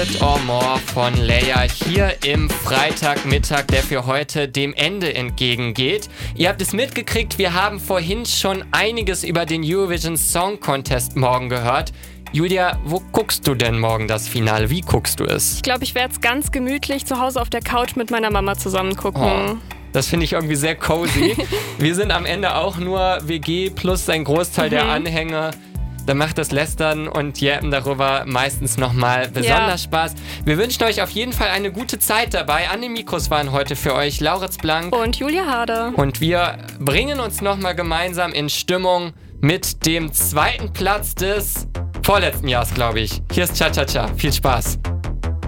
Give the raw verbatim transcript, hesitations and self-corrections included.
It or More von Leia hier im Freitagmittag, der für heute dem Ende entgegengeht. Ihr habt es mitgekriegt, wir haben vorhin schon einiges über den Eurovision Song Contest morgen gehört. Julia, wo guckst du denn morgen das Finale? Wie guckst du es? Ich glaube, ich werde es ganz gemütlich zu Hause auf der Couch mit meiner Mama zusammen gucken. Oh, das finde ich irgendwie sehr cozy. Wir sind am Ende auch nur W G plus ein Großteil mhm. der Anhänger. Da macht das Lästern und Jappen darüber meistens nochmal besonders ja. Spaß. Wir wünschen euch auf jeden Fall eine gute Zeit dabei. An den Mikros waren heute für euch Lauritz Blank und Julia Harder. Und wir bringen uns nochmal gemeinsam in Stimmung mit dem zweiten Platz des vorletzten Jahres, glaube ich. Hier ist Cha-Cha-Cha. Viel Spaß.